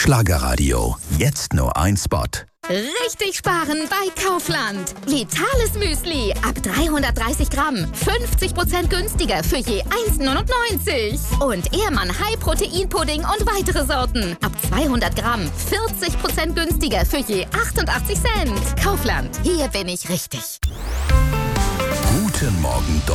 Schlagerradio. Jetzt nur ein Spot. Richtig sparen bei Kaufland. Vitales Müsli ab 330 Gramm. 50% günstiger für je 1,99. Und Ehrmann High Protein Pudding und weitere Sorten. Ab 200 Gramm. 40% günstiger für je 88 Cent. Kaufland. Hier bin ich richtig. Guten Morgen,